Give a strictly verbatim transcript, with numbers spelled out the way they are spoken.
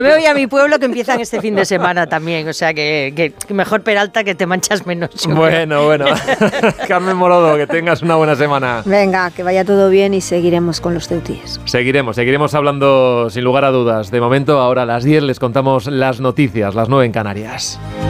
Me voy a mi pueblo que empiezan este fin de semana también, o sea que, que, que mejor Peralta que te manchas menos. Bueno, bueno. Carmen Morodo, que tengas una buena semana. Venga, que vaya todo bien y seguiremos con los ceutíes. Seguiremos, seguiremos hablando sin lugar a dudas. De momento, ahora a las diez les contamos las noticias, las nueve en Canarias.